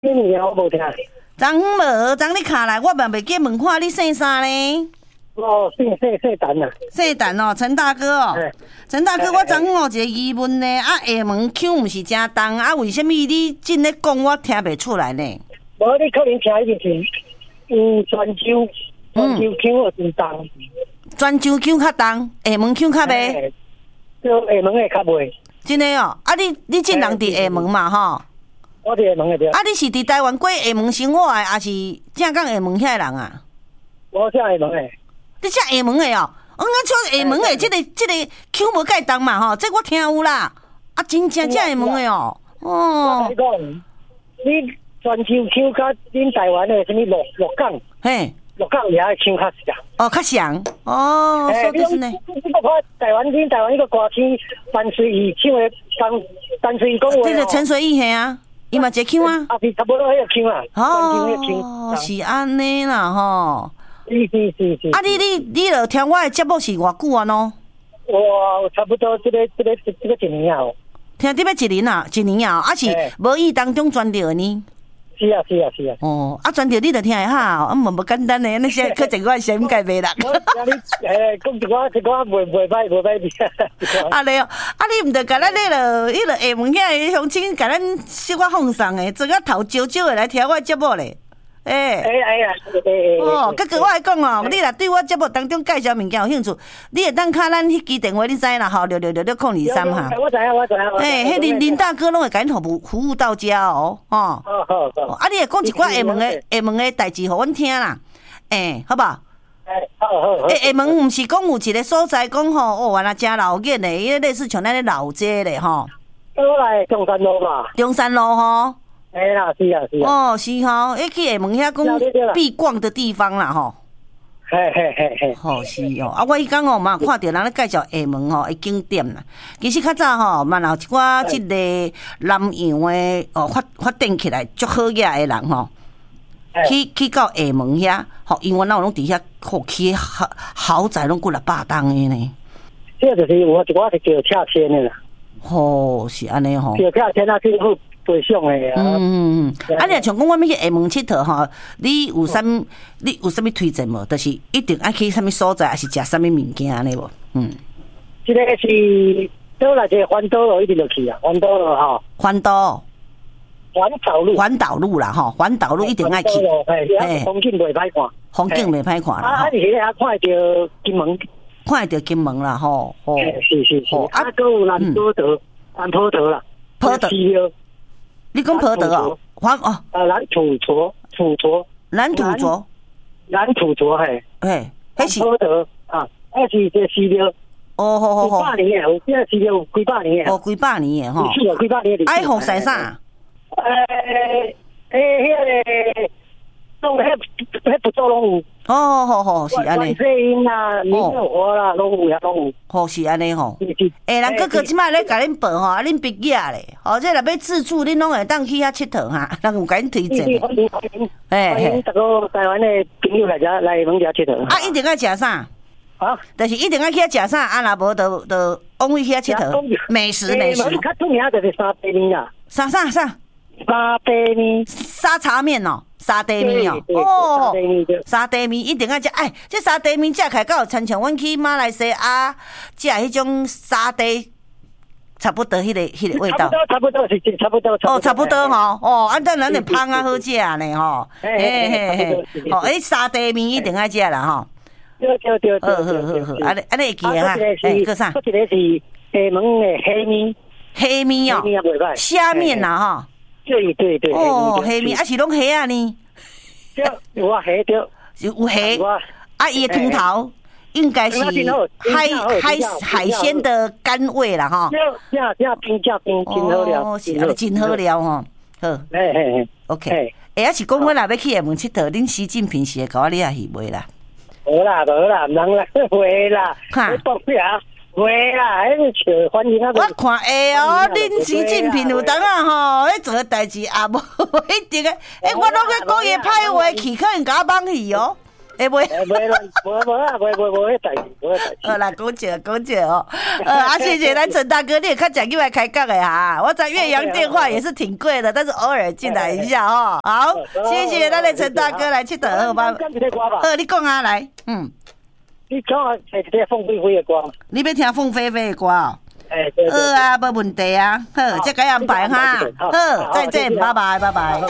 今年我无听。 昨你卡来，我嘛袂记问看你姓啥呢？ 哦，姓陈啦。 姓陈哦，陈大哥哦。陈大哥，我昨有一个疑问呢，下门腔毋是真重，为什么你真咧讲我听袂出来呢？ 无，你可能听一定是泉州腔有真重。 泉州腔较重，下门腔较袂。 就下门的较袂。 真诶哦，你进人伫下门嘛吼？ 我伫下门的对。 你是伫台湾过下门生活的，还是正港下门遐人啊？ 我正下门的。 你正下门的哦？我像下门的这个腔无介重嘛吼，这我听有啦。真正下门的哦。哦。 我讲，你泉州腔甲恁台湾的什么鹿港？ 嘿。 鹿港遐的腔较像。 哦，较像。哦，说的是呢。 你个看台湾那个歌星范随意唱的范随意讲话。 这个陈随意嘿啊，伊嘛一个腔啊。 是差不多迄个腔啊。 哦，是安尼啦吼。 是。 你著听我的节目是偌久啊喏？ 我差不多这个1年啊。 听得要1年啊，是无意当中转到呢？ 是啊。 哦，转到你著听会好，无简单诶，那些可一个声音改袂啦。 我讲一个袂歹。 安尼哦，你毋着甲咱迄落下门遐个乡亲，甲咱小可放送诶，做个头少少诶来听我节目咧。哦，哥我来讲哦，你若对我节目当中介绍物件有兴趣，你会当敲咱迄支电话，你知啦吼，666-023哈。 我知影。 迄林大哥拢会甲恁服务到家哦， 好。 你会讲一寡下门的代志，互阮听啦，好不好？ 好。 下门毋是讲有一个所在讲吼，原来真老远的，伊类似像咱咧老街咧吼。 倒来中山路嘛。 中山路吼。 啦，是啊。 哦，是吼，去下门遐讲必逛的地方啦吼。 嘿。 吼是哦，我迄天嘛看到人咧介绍下门的景点啦。其实较早吼，嘛有一寡即个南洋的发展起来足好野的人吼，去到下门遐，吼，因为咱有拢伫遐起豪宅拢过600栋的呢。 这就是有一寡是叫拆迁的啦。 吼，是安尼吼。 叫拆迁啊，政府对上的啊。 你若像讲我们去下门佚佗吼，你有啥物推荐无？就是一定爱去啥物所在，还是食啥物物件安尼无？ 这个是倒来这环岛路一直落去啊，环岛路吼。环岛路啦吼，环岛路一定爱去。 风景袂歹看。 风景袂歹看啦。 而且还看会到金门。 看会到金门啦吼。 是。还有南坡德啦。 坡德。你讲坡德哦？ 蓝土卓。 嘿，迄是坡德啊，那是这饲料。 好。 几百年的，这饲料有几百年的。 几百年的吼。 是有几百年的。 爱好晒啥？ 种迄不做拢有。 好，是安尼。 观世音啦，弥勒佛啦，拢有。 好，是安尼吼。人哥哥即摆咧甲恁报吼，恁毕业咧，这若要自助，恁拢会当去遐佚佗哈，人有甲恁推荐。 欢迎逐个台湾的朋友来门遮佚佗。 一定要食啥？就是一定要去遐食啥？若无就往去遐佚佗。美食。 较出名就是沙茶面啦。 啥？ 沙茶面。 沙茶面哦。沙茶面哦，沙茶面一定要食。这沙茶面食起来敢有亲像阮去马来西亚食迄种沙茶，差不多迄个味道。 差不多是差不多。 差不多吼。按照咱的芳啊好食呢吼。沙茶面一定要食啦吼。 对。 好，安尼会记哈。搁啥？ 一个是下门的黑面。 黑面哦。虾面啦吼。 对。 虾面是拢虾啊呢？ 有虾对。 有虾。伊的汤头应该是海鲜的甘味啦哈。 正冰，真好料。 是真好料吼。好。OK。是讲我若要去下门佚佗，恁习近平是会甲我掠去袂啦？ 无啦，唔通啦，会啦。你讲啥？会啦，迄个欢迎啊！ 我看会哦，恁习近平有当啊吼，迄做代志也无一定诶。我拢去讲伊歹话去，可能甲我放去哦。 会袂？ 袂啦，无啊，袂迄代志，无迄代志。 好啦，讲笑哦。谢谢咱陈大哥，你也较讲进来开讲的哈。我在岳阳电话也是挺贵的，但是偶尔进来一下哦。好，谢谢咱的陈大哥来去等好吧。你讲啊，来， 你讲啊，听凤飞飞的歌。 你要听凤飞飞的歌哦。 对。 好啊，没问题啊。好，这个安排哈。好，再见，拜拜，拜拜。